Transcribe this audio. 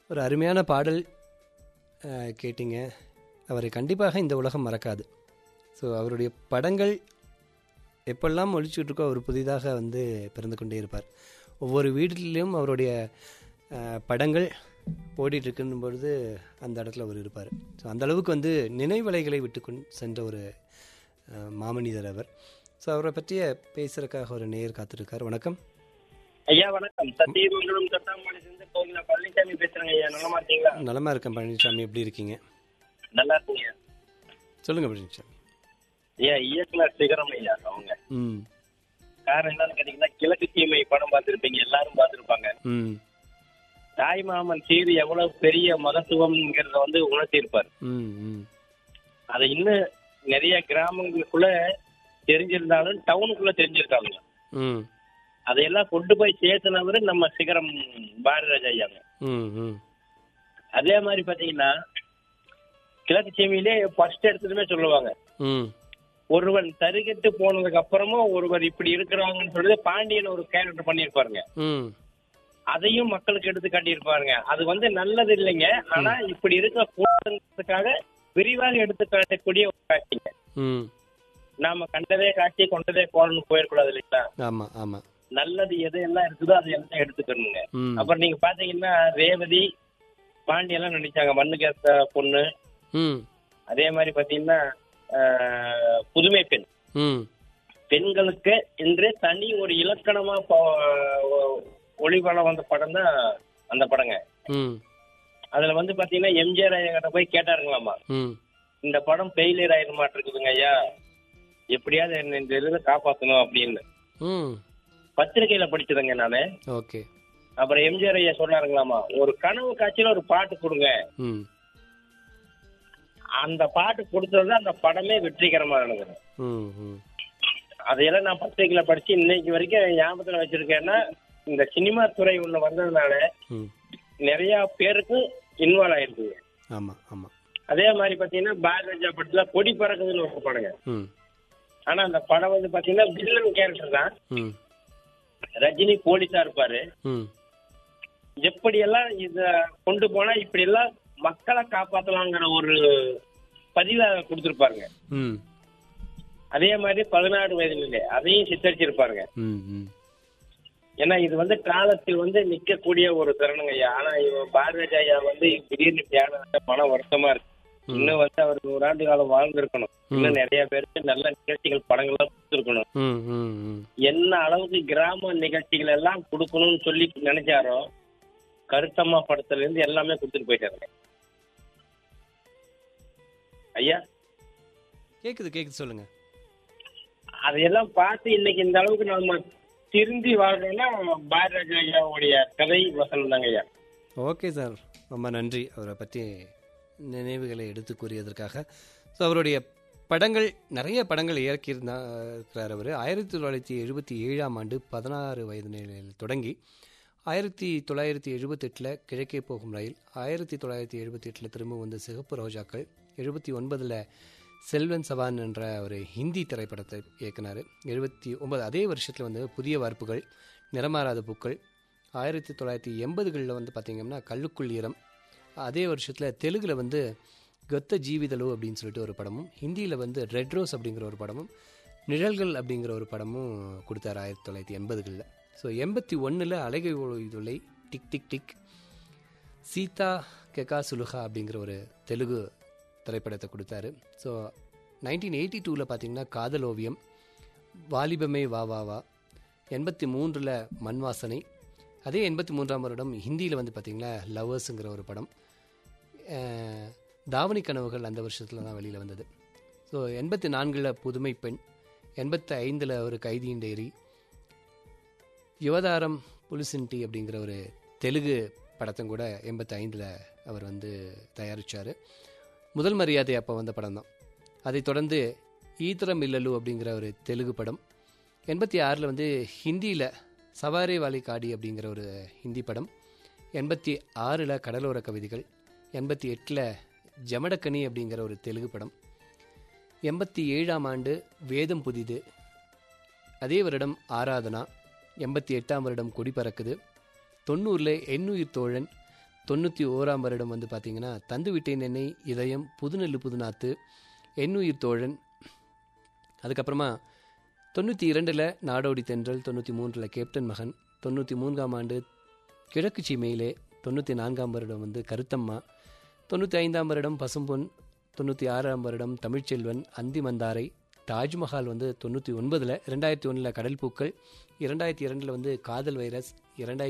ஒரு அருமையான பாடல் கேட்டிங்க. அவரை கண்டிப்பாக இந்த உலகம் மறக்காது. ஸோ அவருடைய படங்கள் எப்பெல்லாம் ஒழிச்சுட்டு இருக்கோ அவர் புதிதாக வந்து பிறந்து கொண்டே இருப்பார். ஒவ்வொரு வீட்டிலையும் அவருடைய படங்கள் ஓடிட்டுருக்குன்னும் பொழுது அந்த இடத்துல அவர் இருப்பார். ஸோ அந்தளவுக்கு வந்து நினைவலைகளை விட்டு சென்ற ஒரு மாமனிதர் அவர். ஸோ அவரை பற்றிய பேசுறதுக்காக ஒரு நேயர் காத்திருக்கார். வணக்கம் ஐயா. வணக்கம். சத்தியமங்கலம் தட்டாம்பாளையம் சேர்ந்து கோகிலா பழனிசாமி பேசுறேங்க ஐயா. நலமா இருக்கீங்களா? நலமா இருக்கேன் பழனிசாமி, எப்படி இருக்கீங்க? நல்லா இருக்கீங்க. சொல்லுங்க பழனிசாமி. ஐயா இயக்குனர் சிகரம் ஐயா அவங்க. காரணம் என்னன்னு கேட்டீங்கன்னா, கிழக்கு தீமை படம் பார்த்திருப்பீங்க, எல்லாரும் பார்த்திருப்பாங்க. தாய்மாமன் சீர் எவ்வளவு பெரிய மகத்துவம்ங்கிறத வந்து உணர்த்தியிருப்பார். அதை இன்னும் நிறைய கிராமங்களுக்குள்ள தெரிஞ்சிருந்தாலும் டவுனுக்குள்ள தெரிஞ்சிருக்காங்க. அதையெல்லாம் கொண்டு போய் சேர்த்தனவர் நம்ம சிகரம் பாரதிராஜா ஐயாங்க. அதே மாதிரி பாத்தீங்கன்னா, கிழக்கு சீமையிலே ஃபர்ஸ்ட் எடுத்ததுமே சொல்லுவாங்க, ஒருவன் தருகட்டு போனதுக்கு அப்புறமும் ஒருவர் இப்படி இருக்கிறாங்கன்னு சொல்லி பாண்டியன் ஒரு கேரக்டர் பண்ணிருப்பாருங்க. அதையும் மக்களுக்கு எடுத்து காட்டியிருப்பாருங்க. அது வந்து நல்லது இல்லைங்க, ஆனா இப்படி இருக்க கூட்டத்துக்காக விரிவாக எடுத்து காட்டக்கூடிய ஒரு காட்சிங்க. நாம கண்டதே காட்சி கொண்டதே கோலன்னு போயிடக்கூடாது இல்லைங்களா? ஆமா ஆமா. நல்லது எது எல்லாம் இருக்குதோ அது எல்லாம் எடுத்துக்கணுங்க. அப்புறம் நீங்க பாத்தீங்கன்னா, ரேவதி பாண்டியெல்லாம் நடிச்சாங்க, மண்ணுக்கு பொண்ணு. அதே மாதிரி பாத்தீங்கன்னா, புதுமை பெண் பெண்களுக்கு என்று தனி ஒரு இலக்கணமா ஒளிபலம் வந்த படம் தான் அந்த படங்க. அதுல வந்து பாத்தீங்கன்னா, எம்ஜிஆர் ஐயா போய் கேட்டாருங்களாமா, இந்த படம் ஃபெயிலியர் ஆயிர இருக்குதுங்க ஐயா, எப்படியாவது இந்த இதுல காப்பாத்தணும் அப்படின்னு. பத்திரிகையில படிச்சதுங்க நானு. அப்புறம் எம்ஜிஆர் ஐயா சொன்னாருங்களாமா, ஒரு கனவு காட்சியில ஒரு பாட்டு கொடுங்க. அந்த பாட்டு கொடுத்தது அந்த படமே வெற்றிகரமா இருந்தது. அதையெல்லாம் நான் பத்திரிகையில படிச்சு இன்னைக்கு வரைக்கும் ஞாபகத்துல வச்சிருக்கேன்னா, இந்த சினிமா துறை உள்ள வந்ததுனால நிறைய பேருக்கு இன்வால்வ் ஆயிருக்குங்க. அதே மாதிரி பாத்தீங்கன்னா, பாரதிராஜா படத்துல கொடி பறக்குதுன்னு ஒரு படங்க. ஆனா அந்த படம் வந்து பாத்தீங்கன்னா வில்லன் கேரக்டர் தான். ரஜினி போலீஸா இருப்பாரு. எப்படியெல்லாம் இத கொண்டு போனா இப்படி எல்லாம் மக்களை காப்பாத்தலாங்கிற ஒரு பதிவை கொடுத்திருப்பாருங்க. அதே மாதிரி 16 வயதிலே அதையும் சித்தரிச்சிருப்பாருங்க. ஏன்னா இது வந்து காலத்தில் வந்து நிக்கக்கூடிய ஒரு தருணங்க ஐயா. ஆனா பாரதிராஜா ஐயா வந்து திடீர்னு தியான மன வருத்தமா இருக்கு. இன்னும் வந்து அவர் 100 ஆண்டு காலம் வாழ்ந்திருக்கணும். இன்னும் நிறைய பேருக்கு நல்ல நிகழ்ச்சிகள் படங்கள்லாம் கொடுத்துருக்கணும். என்ன அளவுக்கு கிராம நிகழ்ச்சிகள் எல்லாம் கொடுக்கணும்னு சொல்லி நினைச்சாரோ, கருத்தம்மா படத்துல இருந்து எல்லாமே கொடுத்துட்டு போயிட்டாருங்க ஐயா. கேக்குது சொல்லுங்க. அதையெல்லாம் பார்த்து இன்னைக்கு இந்த அளவுக்கு நம்ம திரும்பி வாழ்றோம்னா பாரதிராஜா ஐயாவுடைய கதை வசனம் தாங்க ஐயா. ஓகே சார், ரொம்ப நன்றி அவரை பற்றி நினைவுகளை எடுத்து கூறியதற்காக. ஸோ அவருடைய படங்கள், நிறைய படங்கள் இயக்கியிருக்கிறார் அவர். 1977 16 வயது நிலையில் தொடங்கி 1978 கிழக்கே போகும் ரயில், 1978 திரும்ப வந்து சிகப்பு ரோஜாக்கள், 79 செல்வன் சவான் என்ற ஒரு ஹிந்தி திரைப்படத்தை இயக்கினார். 79 அதே வருஷத்தில் வந்து புதிய வார்ப்புகள், நிறமாறாத பூக்கள். 1980களில் வந்து பார்த்திங்கன்னா கல்லுக்குள் ஈரம். அதே வருஷத்தில் தெலுங்கில் வந்து கத்த ஜீவிதலு அப்படின்னு சொல்லிட்டு ஒரு படமும், ஹிந்தியில் வந்து ரெட் ரோஸ் அப்படிங்கிற ஒரு படமும், நிழல்கள் அப்படிங்கிற ஒரு படமும் கொடுத்தார் 1980களில். ஸோ 81 அழகை ஒளிதுளை, டிக் டிக் டிக், சீதா கெகா சுலுகா அப்படிங்கிற ஒரு தெலுங்கு திரைப்படத்தை கொடுத்தாரு. ஸோ 1982 பார்த்தீங்கன்னா காதல் ஓவியம், வாலிபமே வா வா வா. 83 மண் வாசனை. அதே 83ஆம் வருடம் ஹிந்தியில் வந்து பார்த்திங்கன்னா லவ்வர்ஸுங்கிற ஒரு படம். தாவணி கனவுகள் அந்த வருஷத்தில் தான் வெளியில் வந்தது. ஸோ 84 புதுமை பெண், 85 ஒரு கைதியின் டைரி, யுவதாரம் புலிசின்டி அப்படிங்கிற ஒரு தெலுங்கு படத்தையும் கூட 85 அவர் வந்து தயாரித்தார். முதல் மரியாதை அப்போ வந்த படம் தான். அதை தொடர்ந்து ஈத்திரம் இல்லலு அப்படிங்கிற ஒரு தெலுங்கு படம். 86 வந்து ஹிந்தியில் சவாரே வாலி காடி அப்படிங்கிற ஒரு ஹிந்தி படம். 86 கடலோர கவிதைகள். 88 ஜமடக்கனி அப்படிங்கிற ஒரு தெலுங்கு படம். 87 வேதம் புதிது. அதே வருடம் ஆராதனா. 88 வருடம் கொடி பறக்குது. 90 எண்ணுயிர் தோழன். 91ஆம் வருடம் வந்து பார்த்தீங்கன்னா தந்து விட்டேன் என்னை, இதயம், புதுநெல்லு புதுநாத்து, எண்ணுயிர் தோழன். அதுக்கப்புறமா 92ல் நாடோடி தென்றல், 93ல் கேப்டன் மகன், 93ஆம் ஆண்டு கிழக்கு சீமையிலே, 94ஆம் வருடம் வந்து கருத்தம்மா, 95ஆம் வருடம் பசும்பொன், 96ஆம் வருடம் தமிழ்ச்செல்வன், அந்தி மந்தாரை, தாஜ்மஹால் வந்து 99ல், 2001ல் கடல் பூக்கள், 2002ல் வந்து காதல் வைரஸ்,